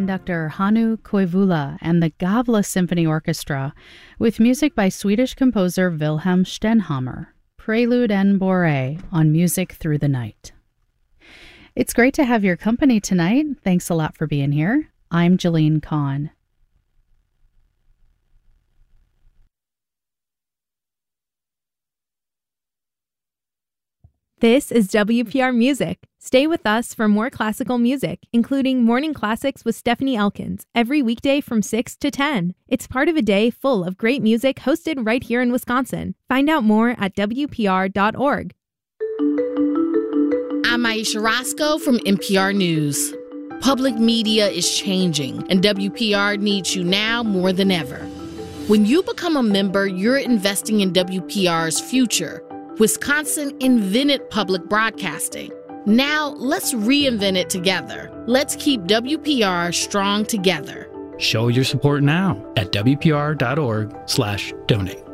conductor Hannu Koivula and the Gavle Symphony Orchestra with music by Swedish composer Wilhelm Stenhammar, Prelude and Bourrée on Music Through the Night. It's great to have your company tonight. Thanks a lot for being here. I'm Jillian Kahn. This is WPR Music. Stay with us for more classical music, including Morning Classics with Stephanie Elkins, every weekday from 6 to 10. It's part of a day full of great music hosted right here in Wisconsin. Find out more at WPR.org. I'm Aisha Roscoe from NPR News. Public media is changing, and WPR needs you now more than ever. When you become a member, you're investing in WPR's future. Wisconsin invented public broadcasting. Now, let's reinvent it together. Let's keep WPR strong together. Show your support now at WPR.org/donate.